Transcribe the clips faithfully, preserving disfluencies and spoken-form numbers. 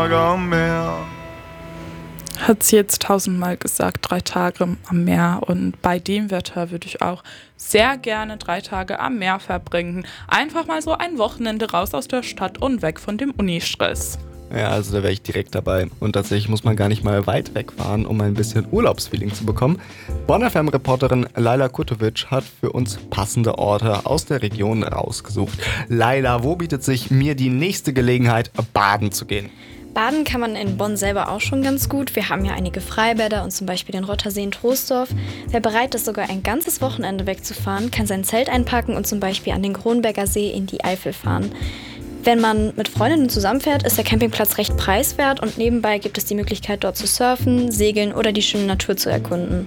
am Meer. Hat sie jetzt tausendmal gesagt, drei Tage am Meer. Und bei dem Wetter würde ich auch sehr gerne drei Tage am Meer verbringen. Einfach mal so ein Wochenende raus aus der Stadt und weg von dem Unistress. Ja, also da wäre ich direkt dabei. Und tatsächlich muss man gar nicht mal weit wegfahren, um ein bisschen Urlaubsfeeling zu bekommen. Bonn F M-Reporterin Laila Kutovic hat für uns passende Orte aus der Region rausgesucht. Laila, wo bietet sich mir die nächste Gelegenheit, baden zu gehen? Baden kann man in Bonn selber auch schon ganz gut. Wir haben ja einige Freibäder und zum Beispiel den Rottersee in Troisdorf. Wer bereit ist, sogar ein ganzes Wochenende wegzufahren, kann sein Zelt einpacken und zum Beispiel an den Kronberger See in die Eifel fahren. Wenn man mit Freundinnen zusammenfährt, ist der Campingplatz recht preiswert und nebenbei gibt es die Möglichkeit, dort zu surfen, segeln oder die schöne Natur zu erkunden.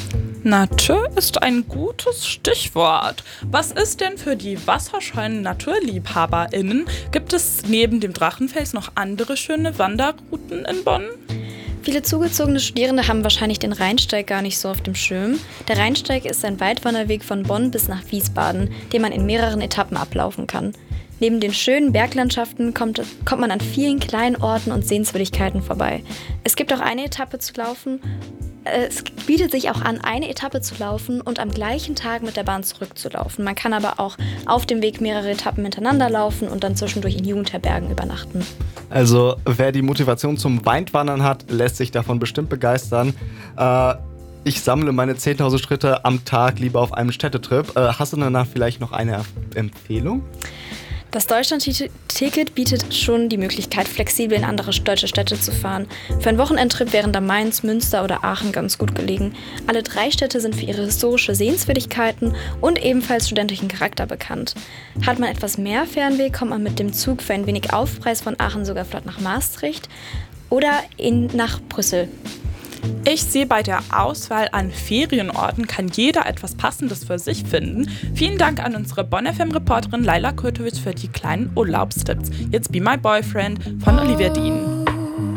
Natur ist ein gutes Stichwort. Was ist denn für die wasserscheuen NaturliebhaberInnen? Gibt es neben dem Drachenfels noch andere schöne Wanderrouten in Bonn? Viele zugezogene Studierende haben wahrscheinlich den Rheinsteig gar nicht so auf dem Schirm. Der Rheinsteig ist ein Weitwanderweg von Bonn bis nach Wiesbaden, den man in mehreren Etappen ablaufen kann. Neben den schönen Berglandschaften kommt, kommt man an vielen kleinen Orten und Sehenswürdigkeiten vorbei. Es gibt auch eine Etappe zu laufen. Es bietet sich auch an, eine Etappe zu laufen und am gleichen Tag mit der Bahn zurückzulaufen. Man kann aber auch auf dem Weg mehrere Etappen hintereinander laufen und dann zwischendurch in Jugendherbergen übernachten. Also wer die Motivation zum Weitwandern hat, lässt sich davon bestimmt begeistern. Äh, ich sammle meine zehntausend Schritte am Tag lieber auf einem Städtetrip. Äh, hast du danach vielleicht noch eine Empfehlung? Das Deutschland-Ticket bietet schon die Möglichkeit, flexibel in andere deutsche Städte zu fahren. Für einen Wochenendtrip wären da Mainz, Münster oder Aachen ganz gut gelegen. Alle drei Städte sind für ihre historische Sehenswürdigkeiten und ebenfalls studentischen Charakter bekannt. Hat man etwas mehr Fernweh, kommt man mit dem Zug für ein wenig Aufpreis von Aachen sogar flott nach Maastricht oder in, nach Brüssel. Ich sehe, bei der Auswahl an Ferienorten kann jeder etwas Passendes für sich finden. Vielen Dank an unsere Bonn F M-Reporterin Laila Kutovic für die kleinen Urlaubstipps. Jetzt Be My Boyfriend von Olivia Dean.